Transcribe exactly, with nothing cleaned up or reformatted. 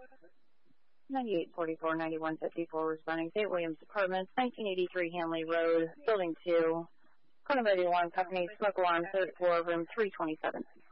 ninety-eight forty-four, ninety-one fifty-four, responding St. Williams Apartments, nineteen eighty-three Hanley Road, Building two, Corner Alarm Company, smoke alarm, third floor, room three twenty-seven.